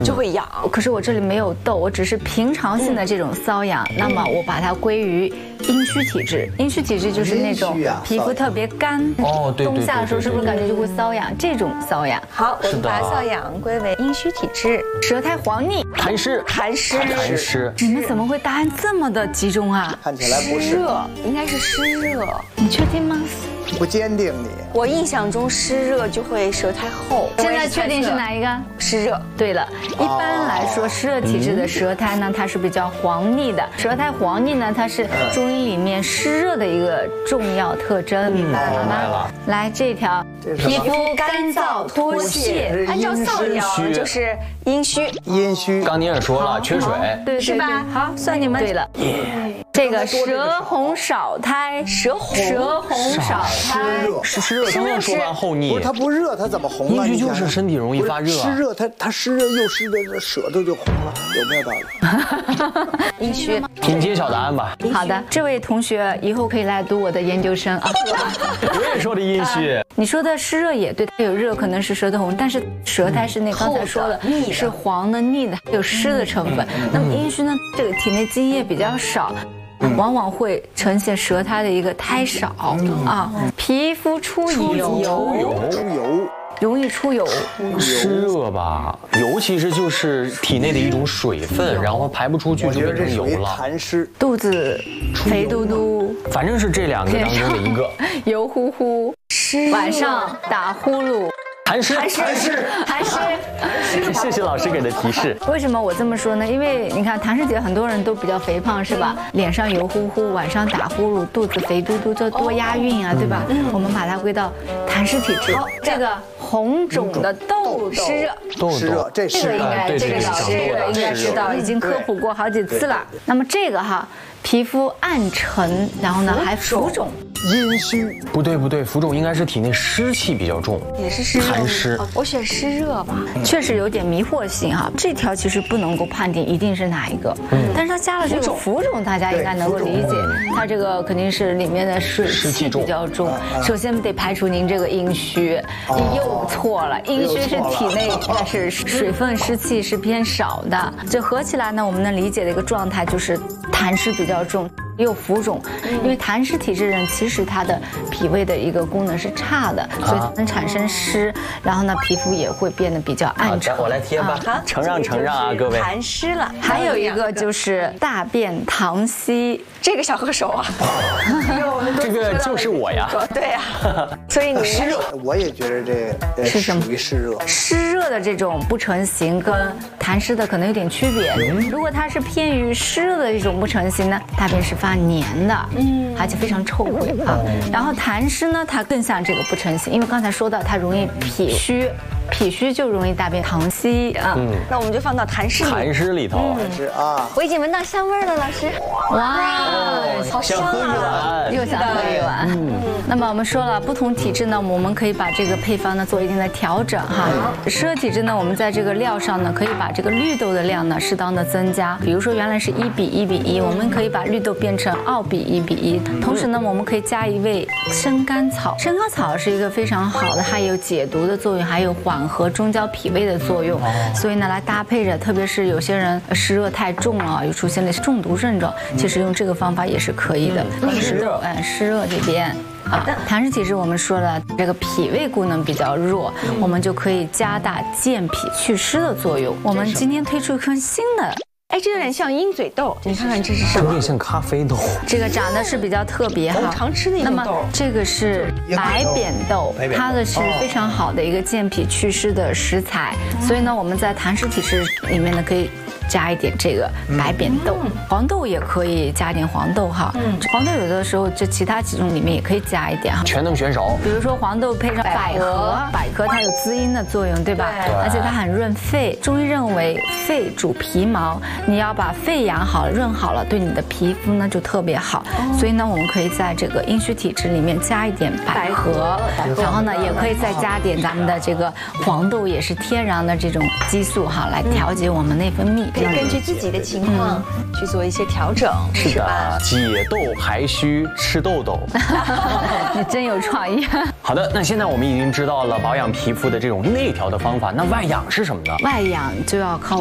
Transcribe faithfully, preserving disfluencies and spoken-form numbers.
就会痒。 可是我这里没有痘，我只是平常性的这种瘙痒，那么我把它归于阴虚体质。阴虚体质就是那种皮肤特别干， 哦，对， 冬夏的时候是不是感觉就会瘙痒？这种瘙痒。 好，我们把瘙痒归为阴虚体质。 舌苔黄腻， 痰湿， 痰湿， 痰湿。 你们怎么会答案这么的集中啊？ 看起来不是， 热，应该是湿热。 你确定吗？ 不坚定你。 我印象中湿热就会舌苔厚。 现在确定是哪一个？ 湿热。 对了，一般来说湿热体质的舌苔呢，它是比较黄腻的。舌苔黄腻呢，它是中医里面湿热的一个重要特征，明白了吗？来这条，皮肤干燥多屑， 按照瘙痒就是阴虚。 阴虚。 刚你也说了，缺水， 对， 是吧？ 好，算你们对了。这个舌红少苔， 舌红舌红少苔， 是湿热刚刚说完后腻， 不是它不热，它怎么红了？ 阴虚就是身体容易发热， 湿热它它湿热又湿的，舌头就红了，有没有道理？ 阴虚。 请揭晓答案吧。 好的，这位同学以后可以来读我的研究生啊。 我也说的阴虚， 你说的湿热也对，它有热可能是舌头红，但是舌苔是那刚才说的是黄的腻的，有湿的成分。那么阴虚呢，这个体内津液比较少。往往会呈现舌苔的一个苔少啊，皮肤出油， 出油， 容易出油。 湿热吧，油其实就是体内的一种水分，然后排不出去就变成油了。 痰湿， 肚子肥嘟嘟， 反正是这两个当中的一个。 油乎乎，晚上打呼噜。 痰湿， 痰湿，痰湿。 谢谢老师给的提示。 为什么我这么说呢？因为你看痰湿节很多人都比较肥胖，是吧？脸上油乎乎，晚上打呼噜，肚子肥嘟嘟，这多押韵啊，对吧？我们把它归到痰湿体质。这个红肿的痘痘，湿热， 湿热，这这个应该这个老师应该知道，已经科普过好几次了。那么这个哈，皮肤暗沉，然后呢还浮肿。 阴虚不对不对，浮肿应该是体内湿气比较重， 也是湿痰湿。 我选湿热吧， 确实有点迷惑性哈。这条其实不能够判定一定是哪一个，但是它加了这个浮肿，大家应该能够理解，它这个肯定是里面的水气比较重。首先得排除您这个阴虚，你又错了，阴虚是体内它是水分湿气是偏少的，这合起来呢，我们能理解的一个状态就是痰湿比较重。又浮肿，因为痰湿体质人其实他的脾胃的一个功能是差的，所以能产生湿，然后呢皮肤也会变得比较暗沉。 我来贴吧，承让承让啊，各位。 痰湿了， 还有一个就是大便溏稀， 这个小喝手啊， 这个就是我呀。 对呀，所以你湿热，我也觉得这是什么？ 属于湿热。 湿热的这种不成形跟痰湿的可能有点区别。如果它是偏于湿热的一种不成形呢，大便是发黏的，嗯，而且非常臭味啊。然后痰湿呢，它更像这个不成形，因为刚才说到它容易脾虚。脾虚就容易大便溏稀啊， 嗯，那我们就放到痰湿里。 痰湿里头， 是啊， 我已经闻到香味了，老师。 哇， 好香啊！ 又想喝一碗。嗯，那么我们说了，不同体质呢，我们可以把这个配方呢做一定的调整哈。湿热体质呢，我们在这个料上呢，可以把这个绿豆的量呢适当的增加，比如说原来是一比一比一，我们可以把绿豆变成二比一比一。同时呢，我们可以加一味生甘草，生甘草是一个非常好的，它有解毒的作用，还有缓和中焦脾胃的作用，所以呢来搭配着，特别是有些人湿热太重了，又出现了中毒症状，其实用这个方法也是可以的。湿热，哎，湿热这边。啊，痰湿体质我们说了，这个脾胃功能比较弱，我们就可以加大健脾祛湿的作用。我们今天推出一颗新的。 哎，这有点像鹰嘴豆，你看看这是什么？ 有点像咖啡豆。 这个长得是比较特别哈， 常吃的一种豆。 那么这个是白扁豆，它的是非常好的一个健脾祛湿的食材，所以呢，我们在痰湿体质里面呢可以加一点这个白扁豆，黄豆也可以加一点黄豆哈。黄豆有的时候这其他几种里面也可以加一点哈， 全能选手。 比如说黄豆配上百合，百合它有滋阴的作用，对吧？而且它很润肺。中医认为肺主皮毛。你要把肺养好了、润好了，对你的皮肤呢就特别好。所以呢，我们可以在这个阴虚体质里面加一点百合，然后呢，也可以再加点咱们的这个黄豆，也是天然的这种激素哈，来调节我们内分泌。 可以根据自己的情况去做一些调整，是吧？ 解痘排虚吃痘痘， 你真有创意。 好的，那现在我们已经知道了保养皮肤的这种内调的方法，那外养是什么呢？ 外养就要靠